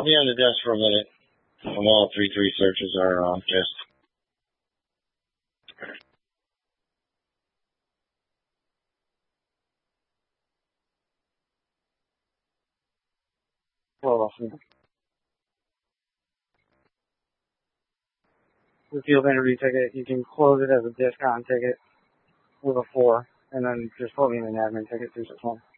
I'll be on the desk for a minute. When all 3-3 searches are just. Well, the field interview ticket, you can close it as a discount ticket with a 4, and then just put me in an admin ticket 261.